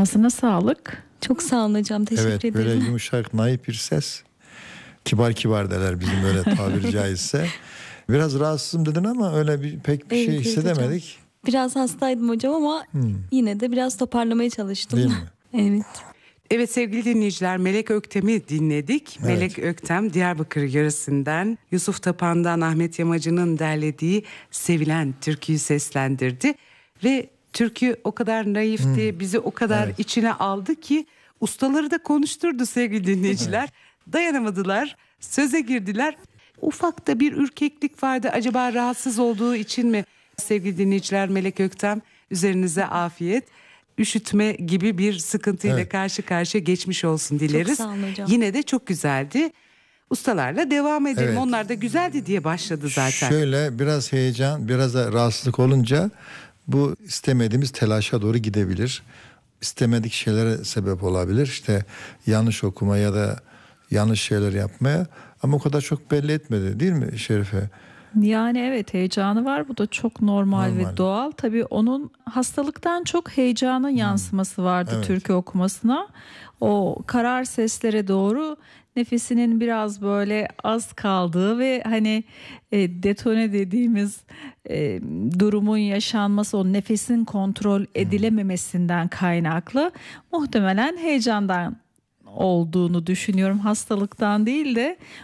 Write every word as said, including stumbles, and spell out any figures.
Ağzına sağlık. Çok sağ olun hocam. Teşekkür Evet, ederim. böyle yumuşak, naif bir ses. Kibar kibar derler bizim böyle tabiri caizse. Biraz rahatsızım dedin ama öyle bir pek bir Evet, şey evet hissedemedik. hocam. Biraz hastaydım hocam ama Hmm. yine de biraz toparlamaya çalıştım. Değil mi? Evet. Evet sevgili dinleyiciler, Melek Öktem'i dinledik. Evet. Melek Öktem Diyarbakır yöresinden Yusuf Tapan'dan Ahmet Yamacı'nın derlediği Sevilen türküyü seslendirdi. Ve türkü o kadar naifti, Hmm. bizi o kadar Evet. içine aldı ki ustaları da konuşturdu sevgili dinleyiciler. Dayanamadılar, söze girdiler. Ufak da bir ürkeklik vardı. Acaba rahatsız olduğu için mi sevgili dinleyiciler? Melek Öktem, üzerinize afiyet. Üşütme gibi bir sıkıntıyla Evet. karşı karşıya, geçmiş olsun dileriz. sağ olun hocam. Yine de çok güzeldi. Ustalarla devam edelim. Evet. Onlar da güzeldi diye başladı zaten. Şöyle biraz heyecan, biraz da rahatsızlık olunca bu istemediğimiz telaşa doğru gidebilir. İstemedik şeylere sebep olabilir. İşte yanlış okuma ya da yanlış şeyler yapmaya. Ama o kadar çok belli etmedi değil mi Şerife? Yani evet, heyecanı var. Bu da çok normal, Normal. ve doğal. Tabii onun hastalıktan çok heyecanın yansıması vardı Evet. türkü okumasına. O karar seslere doğru nefesinin biraz böyle az kaldığı ve hani e, detone dediğimiz e, durumun yaşanması, o nefesin kontrol edilememesinden kaynaklı, muhtemelen heyecandan olduğunu düşünüyorum. Hastalıktan değil de